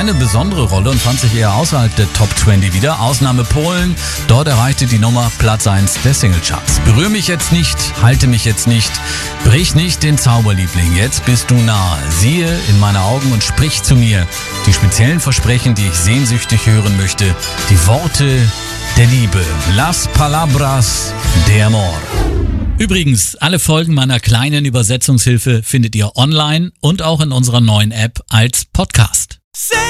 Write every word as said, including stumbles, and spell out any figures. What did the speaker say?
keine besondere Rolle und fand sich eher außerhalb der Top zwanzig wieder. Ausnahme Polen, dort erreichte die Nummer Platz eins der Singlecharts. Berühr mich jetzt nicht, halte mich jetzt nicht, brich nicht den Zauberliebling, jetzt bist du nahe. Siehe in meine Augen und sprich zu mir. Die speziellen Versprechen, die ich sehnsüchtig hören möchte, die Worte der Liebe. Las palabras de amor. Übrigens, alle Folgen meiner kleinen Übersetzungshilfe findet ihr online und auch in unserer neuen App als Podcast.